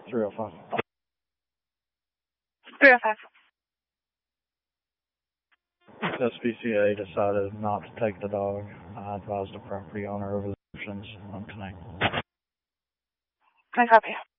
305. 305. SPCA decided not to take the dog. I advised the property owner over the options on tonight. I copy.